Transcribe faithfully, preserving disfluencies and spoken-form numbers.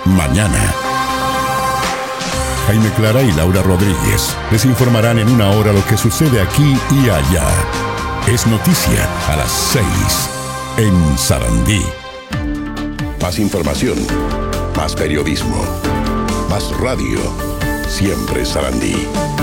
mañana. Jaime Clara y Laura Rodríguez les informarán en una hora lo que sucede aquí y allá. Es noticia a las seis en Sarandí. Más información, más periodismo, más radio. Siempre Sarandí.